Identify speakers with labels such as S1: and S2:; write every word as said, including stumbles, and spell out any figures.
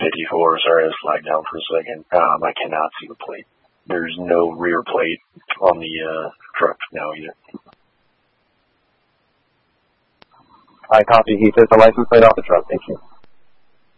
S1: fifty-four. Sorry, I slacked down for a second. Um, I cannot see the plate. There's no rear plate on the uh, truck now either.
S2: I copy. He says the license plate off the truck. Thank you.